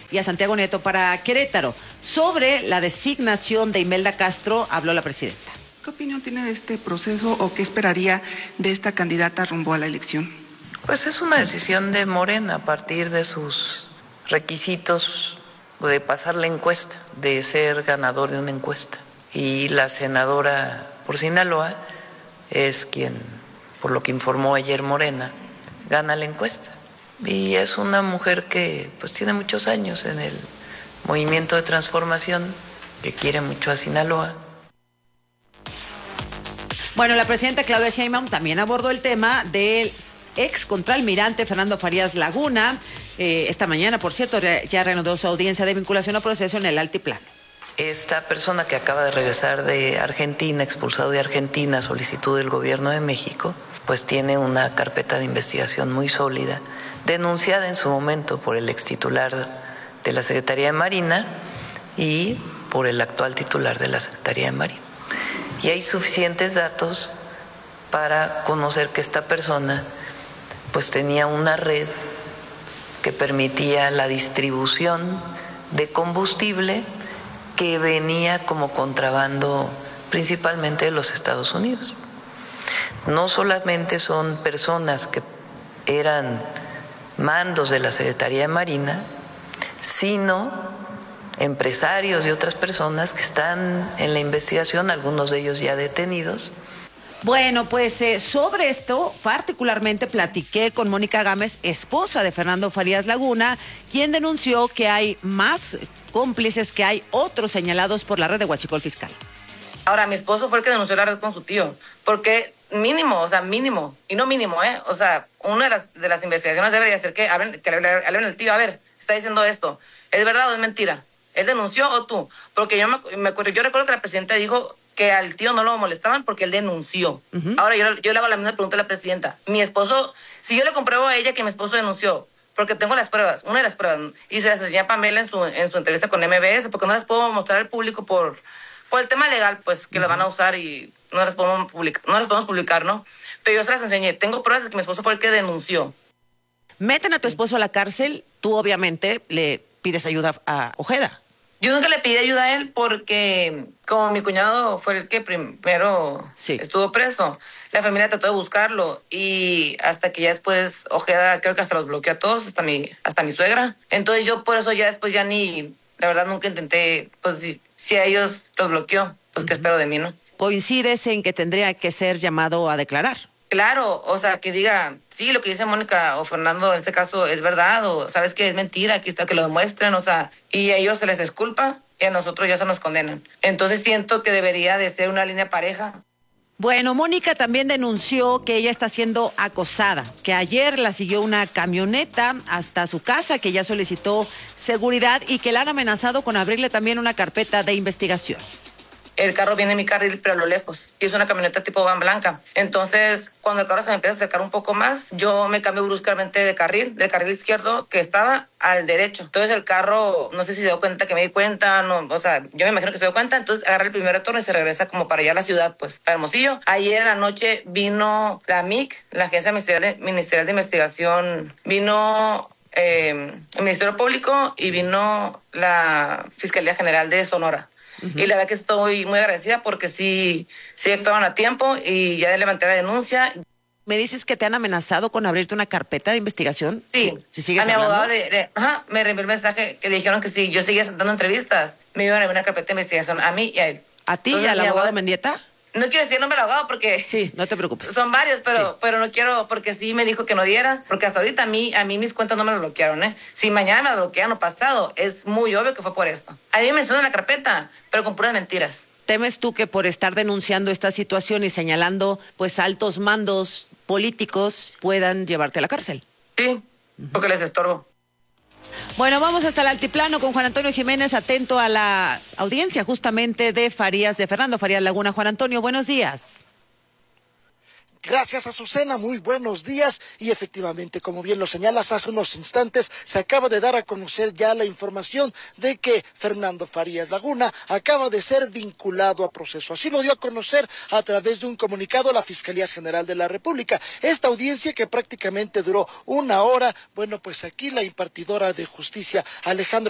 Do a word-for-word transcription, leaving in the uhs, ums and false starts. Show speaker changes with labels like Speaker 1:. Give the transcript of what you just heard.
Speaker 1: y a Santiago Nieto para Querétaro. Sobre la designación de Imelda Castro habló la presidenta.
Speaker 2: ¿Qué opinión tiene de este proceso o qué esperaría de esta candidata rumbo a la elección?
Speaker 3: Pues es una decisión de Morena a partir de sus requisitos de pasar la encuesta, de ser ganador de una encuesta. Y la senadora por Sinaloa es quien, por lo que informó ayer Morena, gana la encuesta. Y es una mujer que pues tiene muchos años en el movimiento de transformación, que quiere mucho a Sinaloa.
Speaker 1: Bueno, la presidenta Claudia Sheinbaum también abordó el tema del ex contraalmirante Fernando Farías Laguna. Eh, esta mañana, por cierto, ya reanudó su audiencia de vinculación a proceso en el Altiplano.
Speaker 3: Esta persona que acaba de regresar de Argentina, expulsado de Argentina, solicitud del gobierno de México, pues tiene una carpeta de investigación muy sólida, denunciada en su momento por el extitular de la Secretaría de Marina y por el actual titular de la Secretaría de Marina. Y hay suficientes datos para conocer que esta persona pues tenía una red que permitía la distribución de combustible que venía como contrabando principalmente de los Estados Unidos. No solamente son personas que eran mandos de la Secretaría de Marina, sino empresarios y otras personas que están en la investigación, algunos de ellos ya detenidos.
Speaker 1: Bueno, pues eh, sobre esto particularmente platiqué con Mónica Gámez, esposa de Fernando Farías Laguna, quien denunció que hay más cómplices, que hay otros señalados por la red de Huachicol Fiscal.
Speaker 4: Ahora, mi esposo fue el que denunció la red con su tío, porque mínimo, o sea, mínimo, y no mínimo, ¿eh? O sea, una de las, de las investigaciones debería ser que hablen, que le hablen al tío, a ver, está diciendo esto, ¿es verdad o es mentira? ¿Él denunció o tú? Porque yo me, me acuerdo, yo recuerdo que la presidenta dijo que al tío no lo molestaban porque él denunció. Uh-huh. Ahora yo, yo le hago la misma pregunta a la presidenta. Mi esposo, si yo le compruebo a ella que mi esposo denunció, porque tengo las pruebas, una de las pruebas, y se las enseñé a Pamela en su, en su entrevista con M B S, porque no las puedo mostrar al público por, por el tema legal, pues, que uh-huh. las van a usar y no las podemos publicar, no las podemos publicar, ¿no? Pero yo se las enseñé. Tengo pruebas de que mi esposo fue el que denunció.
Speaker 1: Meten a tu esposo a la cárcel, tú obviamente le pides ayuda a Ojeda.
Speaker 4: Yo nunca le pedí ayuda a él porque como mi cuñado fue el que primero sí. estuvo preso, la familia trató de buscarlo y hasta que ya después Ojeda creo que hasta los bloqueó a todos, hasta mi, hasta mi suegra. Entonces yo por eso ya después ya ni, la verdad nunca intenté, pues si, si a ellos los bloqueó, pues uh-huh. qué espero de mí, ¿no?
Speaker 1: ¿Coincides en que tendría que ser llamado a declarar?
Speaker 4: Claro, o sea, que diga, sí, lo que dice Mónica o Fernando en este caso es verdad, o sabes que es mentira, aquí está, que lo demuestren, o sea, y a ellos se les disculpa y a nosotros ya se nos condenan. Entonces siento que debería de ser una línea pareja.
Speaker 1: Bueno, Mónica también denunció que ella está siendo acosada, que ayer la siguió una camioneta hasta su casa, que ella solicitó seguridad y que la han amenazado con abrirle también una carpeta de investigación.
Speaker 4: El carro viene en mi carril, pero a lo lejos. Y es una camioneta tipo van blanca. Entonces, cuando el carro se me empieza a acercar un poco más, yo me cambio bruscamente de carril, del carril izquierdo que estaba al derecho. Entonces el carro, no sé si se dio cuenta que me di cuenta, no, o sea, yo me imagino que se dio cuenta, entonces agarra el primer retorno y se regresa como para allá a la ciudad, pues, a Hermosillo. Ayer en la noche vino la M I C, la Agencia Ministerial de, Ministerial de Investigación, vino eh, el Ministerio Público y vino la Fiscalía General de Sonora. Uh-huh. Y la verdad que estoy muy agradecida porque sí, sí actuaron a tiempo y ya levanté la denuncia.
Speaker 1: ¿Me dices que te han amenazado con abrirte una carpeta de investigación?
Speaker 4: Sí.
Speaker 1: Si, si sigues
Speaker 4: a mi
Speaker 1: hablando.
Speaker 4: abogado le, le, ajá, me reenvió el mensaje que le dijeron que si yo seguía dando entrevistas, me iban a abrir una carpeta de investigación a mí y a él.
Speaker 1: ¿A ti y al abogado abogado Mendieta?
Speaker 4: No quiero decir el nombre del abogado porque...
Speaker 1: Sí, no te preocupes.
Speaker 4: Son varios, pero,
Speaker 1: sí.
Speaker 4: pero no quiero, porque sí me dijo que no diera, porque hasta ahorita a mí, a mí mis cuentas no me las bloquearon, ¿eh? Si mañana me las bloquean o pasado, es muy obvio que fue por esto. A mí me mencionan la carpeta, pero con puras mentiras.
Speaker 1: ¿Temes tú que por estar denunciando esta situación y señalando, pues, altos mandos políticos puedan llevarte a la cárcel?
Speaker 4: Sí, uh-huh. porque les estorbo.
Speaker 1: Bueno, vamos hasta el altiplano con Juan Antonio Jiménez, atento a la audiencia justamente de Farías, de Fernando Farías Laguna. Juan Antonio, buenos días.
Speaker 5: Gracias, Azucena, muy buenos días. Y efectivamente, como bien lo señalas, hace unos instantes se acaba de dar a conocer ya la información de que Fernando Farías Laguna acaba de ser vinculado a proceso. Así lo dio a conocer a través de un comunicado la Fiscalía General de la República. Esta audiencia que prácticamente duró una hora, bueno, pues aquí la impartidora de justicia, Alejandra